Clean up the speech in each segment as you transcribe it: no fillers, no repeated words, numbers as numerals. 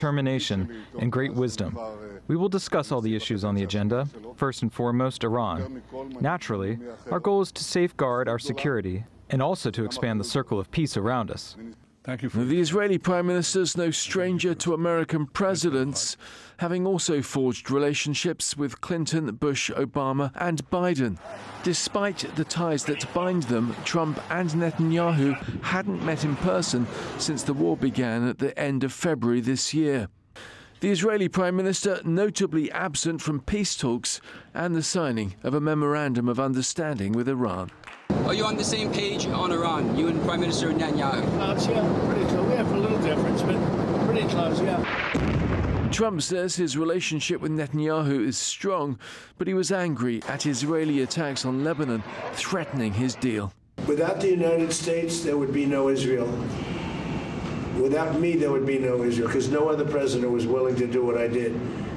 determination, and great wisdom. We will discuss all the issues on the agenda, first and foremost, Iran. Naturally, our goal is to safeguard our security and also to expand the circle of peace around us. Thank you. The Israeli Prime Minister is no stranger to American presidents, having also forged relationships with Clinton, Bush, Obama and Biden. Despite the ties that bind them, Trump and Netanyahu hadn't met in person since the war began at the end of February this year. The Israeli Prime Minister notably absent from peace talks and the signing of a memorandum of understanding with Iran. Are you on the same page on Iran, you and Prime Minister Netanyahu? Yeah, pretty close. We have a little difference, but pretty close, yeah. Trump says his relationship with Netanyahu is strong, but he was angry at Israeli attacks on Lebanon, threatening his deal. Without the United States, there would be no Israel. Without me, there would be no Israel, because no other president was willing to do what I did.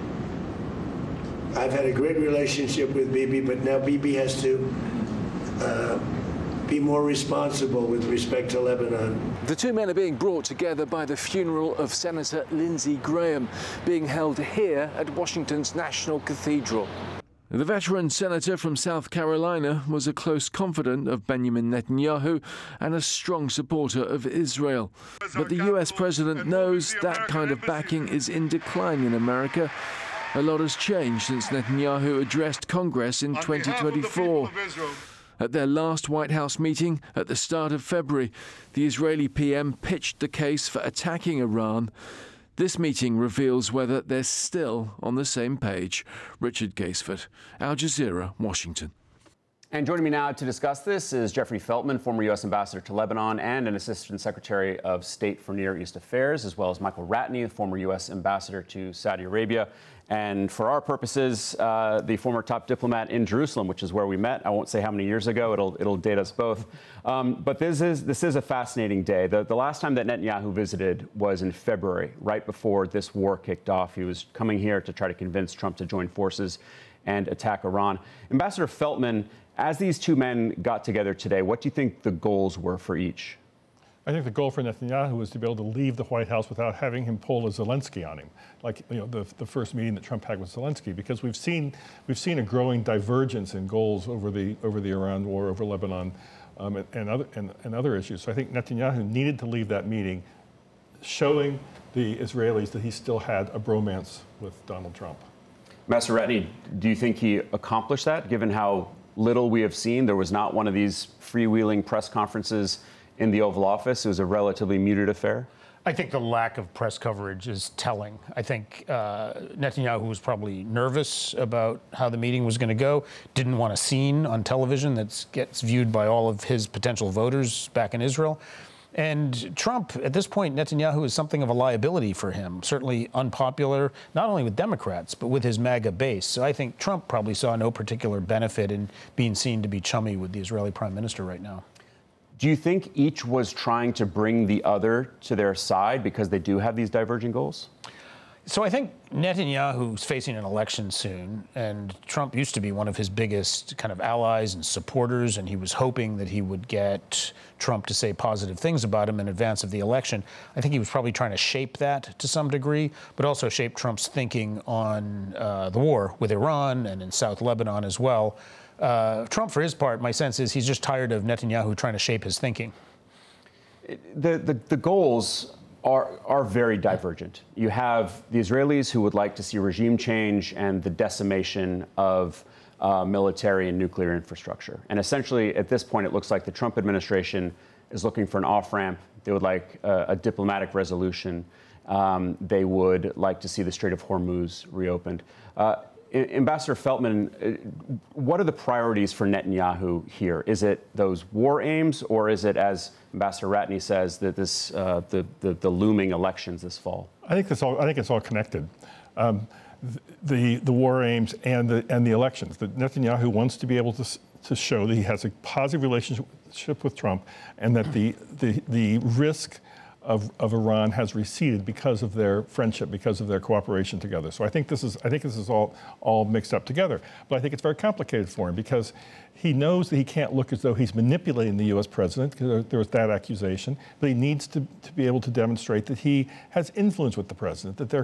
I've had a great relationship with Bibi, but now Bibi has to be more responsible with respect to Lebanon. The two men are being brought together by the funeral of Senator Lindsey Graham, being held here at Washington's National Cathedral. The veteran senator from South Carolina was a close confidant of Benjamin Netanyahu and a strong supporter of Israel. But the US president knows that kind of backing is in decline in America. A lot has changed since Netanyahu addressed Congress in 2024. At their last White House meeting at the start of February, the Israeli PM pitched the case for attacking Iran. This meeting reveals whether they're still on the same page. Richard Gaisford, Al Jazeera, Washington. And joining me now to discuss this is Jeffrey Feltman, former U.S. ambassador to Lebanon and an assistant secretary of state for Near East Affairs, as well as Michael Ratney, the former U.S. ambassador to Saudi Arabia. And for our purposes, the former top diplomat in Jerusalem, which is where we met. I won't say how many years ago. It'll date us both. But this is a fascinating day. The last time that Netanyahu visited was in February, right before this war kicked off. He was coming here to try to convince Trump to join forces and attack Iran. Ambassador Feltman, as these two men got together today, what do you think the goals were for each? I think the goal for Netanyahu was to be able to leave the White House without having him pull a Zelensky on him, like the first meeting that Trump had with Zelensky, because we've seen a growing divergence in goals over the Iran war, over Lebanon, and other issues. So I think Netanyahu needed to leave that meeting, showing the Israelis that he still had a bromance with Donald Trump. Master Ratney, do you think he accomplished that, given how little we have seen? There was not one of these freewheeling press conferences in the Oval Office. It was a relatively muted affair. I think the lack of press coverage is telling. I think Netanyahu was probably nervous about how the meeting was going to go, didn't want a scene on television that gets viewed by all of his potential voters back in Israel. And Trump, at this point, Netanyahu is something of a liability for him, certainly unpopular, not only with Democrats, but with his MAGA base. So I think Trump probably saw no particular benefit in being seen to be chummy with the Israeli prime minister right now. Do you think each was trying to bring the other to their side because they do have these diverging goals? So I think Netanyahu's facing an election soon, and Trump used to be one of his biggest kind of allies and supporters, and he was hoping that he would get Trump to say positive things about him in advance of the election. I think he was probably trying to shape that to some degree, but also shape Trump's thinking on the war with Iran and in South Lebanon as well. Trump, for his part, my sense is he's just tired of Netanyahu trying to shape his thinking. The goals are very divergent. You have the Israelis who would like to see regime change and the decimation of military and nuclear infrastructure. And essentially, at this point, it looks like the Trump administration is looking for an off-ramp. They would like a diplomatic resolution. They would like to see the Strait of Hormuz reopened. Ambassador Feltman, what are the priorities for Netanyahu here? Is it those war aims, or is it, as Ambassador Ratney says, that this the looming elections this fall? I think it's all connected. The war aims and the elections. That Netanyahu wants to be able to show that he has a positive relationship with Trump, and that the risk of Iran has receded because of their friendship, because of their cooperation together. So I think this is all mixed up together. But I think it's very complicated for him because he knows that he can't look as though he's manipulating the U.S. president, because there was that accusation, but he needs to be able to demonstrate that he has influence with the president, that they're